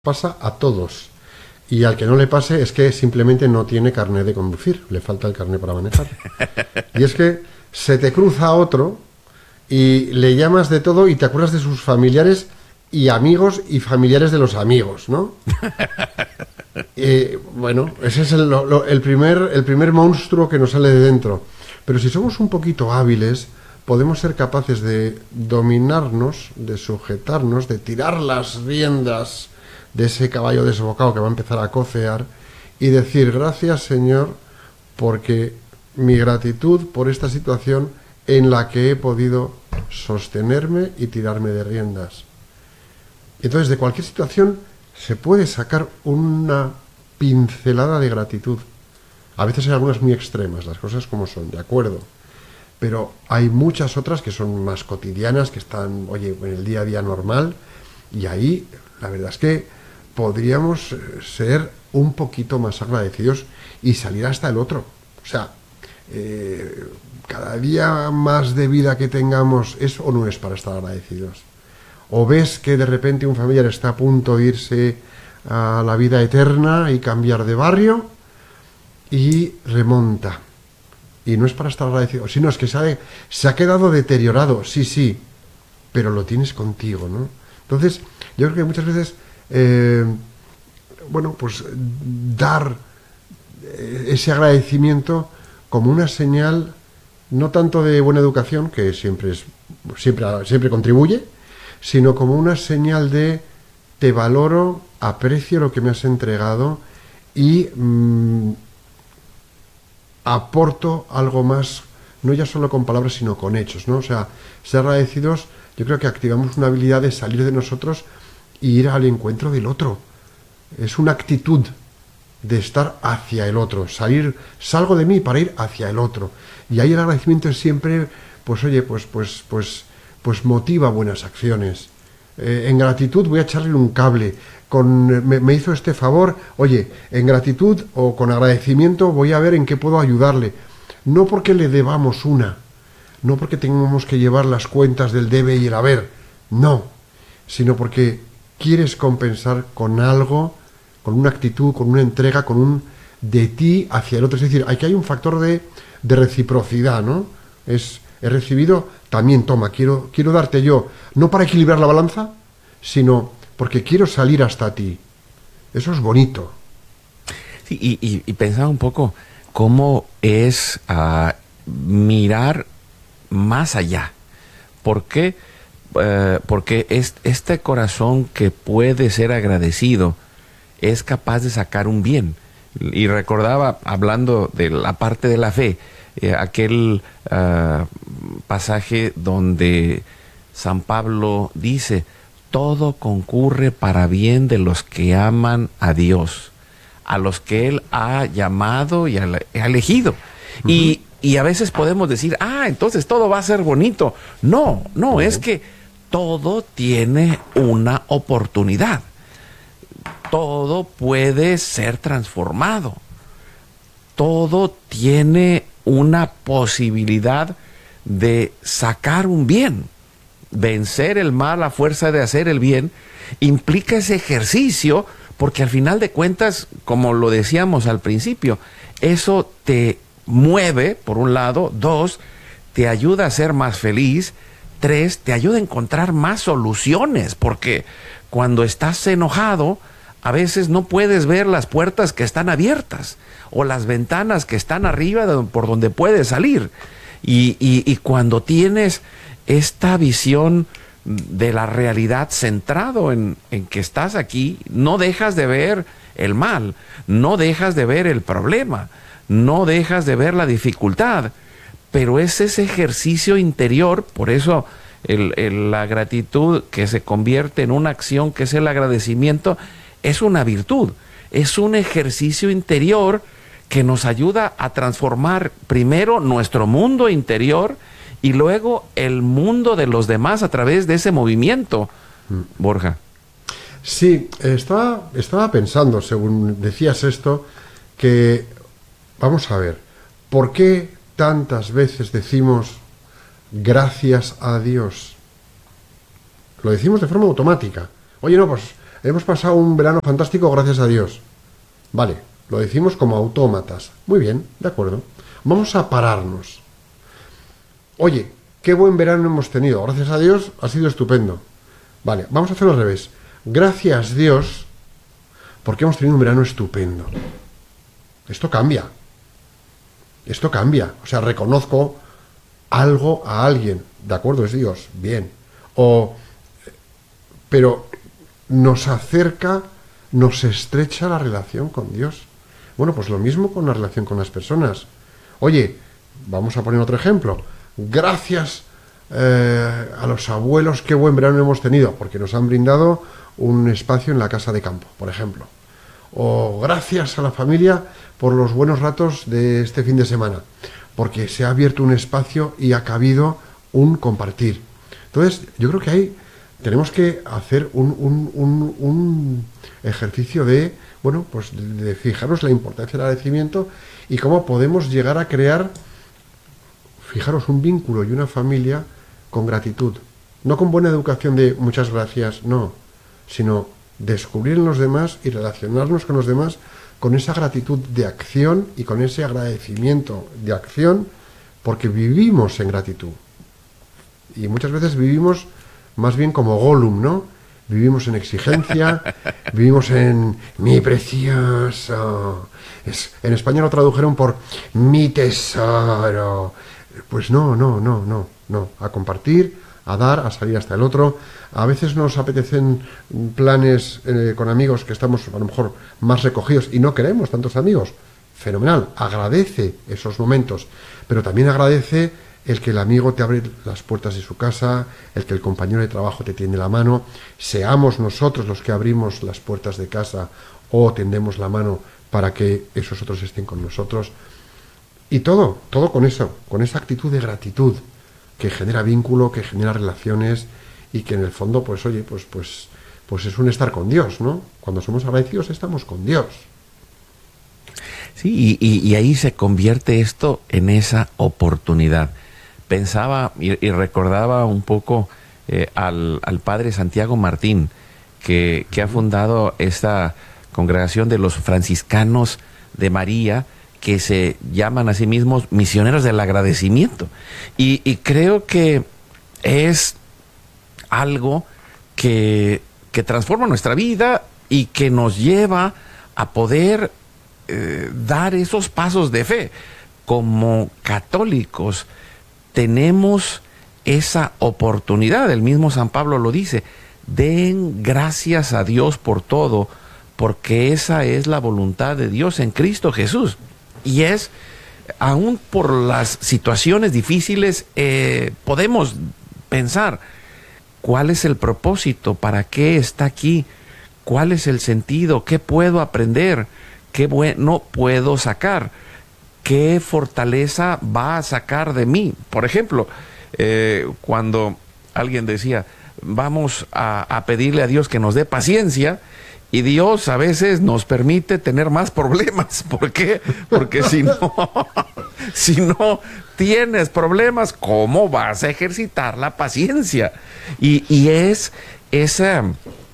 pasa a todos. Y al que no le pase es que simplemente no tiene carnet de conducir, le falta el carnet para manejar. Y es que se te cruza otro y le llamas de todo y te acuerdas de sus familiares y amigos y familiares de los amigos, ¿no? Bueno, ese es el primer monstruo que nos sale de dentro. Pero si somos un poquito hábiles, podemos ser capaces de dominarnos, de sujetarnos, de tirar las riendas de ese caballo desbocado que va a empezar a cocear y decir: gracias, Señor, porque mi gratitud por esta situación en la que he podido sostenerme y tirarme de riendas. Entonces, de cualquier situación se puede sacar una pincelada de gratitud. A veces hay algunas muy extremas, las cosas como son, de acuerdo. Pero hay muchas otras que son más cotidianas, que están, oye, en el día a día normal, y ahí la verdad es que podríamos ser un poquito más agradecidos y salir hasta el otro. O sea, cada día más de vida que tengamos, ¿es o no es para estar agradecidos? O ves que de repente un familiar está a punto de irse a la vida eterna y cambiar de barrio y remonta. Y no es para estar agradecido, sino es que se ha quedado deteriorado, sí, pero lo tienes contigo, ¿no? Entonces, yo creo que muchas veces, pues dar ese agradecimiento como una señal, no tanto de buena educación, que siempre contribuye, sino como una señal de: te valoro, aprecio lo que me has entregado y aporto algo más, no ya solo con palabras, sino con hechos, ¿no? O sea, ser agradecidos, yo creo que activamos una habilidad de salir de nosotros e ir al encuentro del otro. Es una actitud de estar hacia el otro, salgo de mí para ir hacia el otro. Y ahí el agradecimiento es siempre, pues oye, pues motiva buenas acciones. En gratitud voy a echarle un cable. Me hizo este favor, oye, en gratitud o con agradecimiento voy a ver en qué puedo ayudarle. No porque le debamos no porque tengamos que llevar las cuentas del debe y el haber, no, sino porque quieres compensar con algo, con una actitud, con una entrega, con un de ti hacia el otro. Es decir, aquí hay un factor de reciprocidad, ¿no? He recibido, también toma, quiero darte yo, no para equilibrar la balanza, sino porque quiero salir hasta ti. Eso es bonito. Sí, y pensaba un poco cómo es mirar más allá. ¿Por qué? Porque este corazón que puede ser agradecido es capaz de sacar un bien. Y recordaba, hablando de la parte de la fe, aquel pasaje donde San Pablo dice: todo concurre para bien de los que aman a Dios, a los que Él ha llamado y ha elegido. Uh-huh. Y a veces podemos decir: entonces todo va a ser bonito. No, uh-huh. Es que todo tiene una oportunidad. Todo puede ser transformado. Todo tiene una posibilidad de sacar un bien. Vencer el mal a fuerza de hacer el bien implica ese ejercicio, porque al final de cuentas, como lo decíamos al principio, eso te mueve, por un lado; 2, te ayuda a ser más feliz; 3, te ayuda a encontrar más soluciones, porque cuando estás enojado, a veces no puedes ver las puertas que están abiertas o las ventanas que están arriba por donde puedes salir. Y cuando tienes esta visión de la realidad centrado en que estás aquí, no dejas de ver el mal, no dejas de ver el problema, no dejas de ver la dificultad, pero es ese ejercicio interior. Por eso la gratitud, que se convierte en una acción, que es el agradecimiento, es una virtud, es un ejercicio interior que nos ayuda a transformar primero nuestro mundo interior y luego el mundo de los demás a través de ese movimiento. Borja. Sí, estaba pensando, según decías esto, que, vamos a ver, ¿por qué tantas veces decimos gracias a Dios? Lo decimos de forma automática. Oye, no, pues hemos pasado un verano fantástico, gracias a Dios. Vale, lo decimos como autómatas. Muy bien, de acuerdo. Vamos a pararnos. Oye, qué buen verano hemos tenido. Gracias a Dios, ha sido estupendo. Vale, vamos a hacerlo al revés. Gracias Dios, porque hemos tenido un verano estupendo. Esto cambia. Esto cambia. O sea, reconozco algo a alguien. De acuerdo, es Dios. Bien. Pero nos acerca, nos estrecha la relación con Dios. Bueno, pues lo mismo con la relación con las personas. Oye, vamos a poner otro ejemplo. Gracias a los abuelos, qué buen verano hemos tenido, porque nos han brindado un espacio en la casa de campo, por ejemplo. O gracias a la familia por los buenos ratos de este fin de semana, porque se ha abierto un espacio y ha cabido un compartir. Entonces, yo creo que ahí tenemos que hacer un ejercicio de, bueno, pues de fijaros la importancia del agradecimiento y cómo podemos llegar a crear, fijaros, un vínculo y una familia con gratitud. No con buena educación de muchas gracias, no, sino descubrir en los demás y relacionarnos con los demás con esa gratitud de acción y con ese agradecimiento de acción, porque vivimos en gratitud. Y muchas veces vivimos más bien como Gollum, ¿no? Vivimos en exigencia, vivimos en mi precioso. En España lo tradujeron por mi tesoro. Pues no. A compartir, a dar, a salir hasta el otro. A veces nos apetecen planes con amigos que estamos a lo mejor más recogidos y no queremos tantos amigos. Fenomenal, agradece esos momentos, pero también agradece el que el amigo te abre las puertas de su casa, el que el compañero de trabajo te tiende la mano. Seamos nosotros los que abrimos las puertas de casa o tendemos la mano para que esos otros estén con nosotros. Y todo con eso, con esa actitud de gratitud que genera vínculo, que genera relaciones y que en el fondo, pues oye, pues es un estar con Dios, ¿no? Cuando somos agradecidos estamos con Dios. Sí, y ahí se convierte esto en esa oportunidad. Pensaba y recordaba un poco al padre Santiago Martín, que ha fundado esta congregación de los franciscanos de María, que se llaman a sí mismos misioneros del agradecimiento. Y creo que es algo que transforma nuestra vida y que nos lleva a poder dar esos pasos de fe. Como católicos tenemos esa oportunidad. El mismo San Pablo lo dice: den gracias a Dios por todo, porque esa es la voluntad de Dios en Cristo Jesús. Y es, aún por las situaciones difíciles, podemos pensar, ¿cuál es el propósito? ¿Para qué está aquí? ¿Cuál es el sentido? ¿Qué puedo aprender? ¿Qué bueno puedo sacar? ¿Qué fortaleza va a sacar de mí? Por ejemplo, cuando alguien decía, vamos a pedirle a Dios que nos dé paciencia, y Dios a veces nos permite tener más problemas. ¿Por qué? Porque si no tienes problemas, ¿cómo vas a ejercitar la paciencia? Y es ese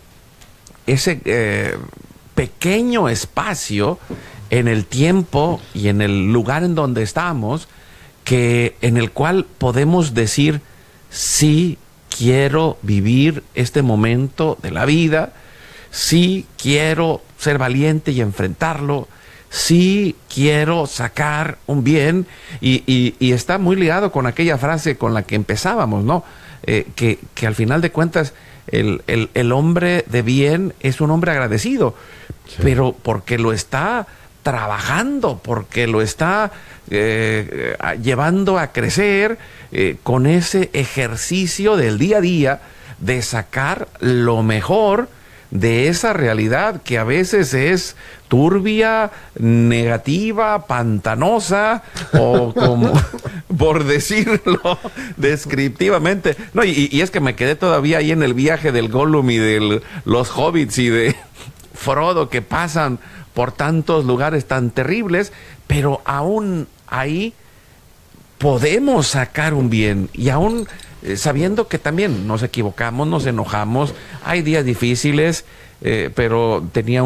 pequeño espacio en el tiempo y en el lugar en donde estamos, en el cual podemos decir, sí, quiero vivir este momento de la vida, sí quiero ser valiente y enfrentarlo, sí quiero sacar un bien, y está muy ligado con aquella frase con la que empezábamos, ¿no? Que al final de cuentas el hombre de bien es un hombre agradecido, sí, pero porque lo está trabajando, porque lo está llevando a crecer con ese ejercicio del día a día de sacar lo mejor de esa realidad que a veces es turbia, negativa, pantanosa, o como por decirlo descriptivamente. No, y es que me quedé todavía ahí en el viaje del Gollum y de los hobbits y de Frodo, que pasan por tantos lugares tan terribles, pero aún ahí podemos sacar un bien, y aún sabiendo que también nos equivocamos, nos enojamos, hay días difíciles, pero tenía